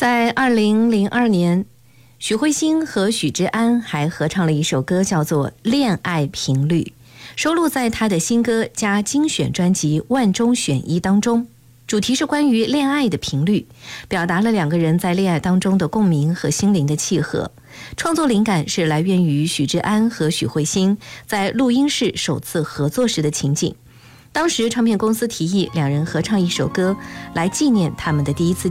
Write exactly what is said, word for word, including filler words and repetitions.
在二零零二年，许慧欣和许志安还合唱了一首歌，叫做《恋爱频率》，收录在他的新歌加精选专辑《万中选一》当中。主题是关于恋爱的频率，表达了两个人在恋爱当中的共鸣和心灵的契合。创作灵感是来源于许志安和许慧欣在录音室首次合作时的情景。当时唱片公司提议两人合唱一首歌，来纪念他们的第一次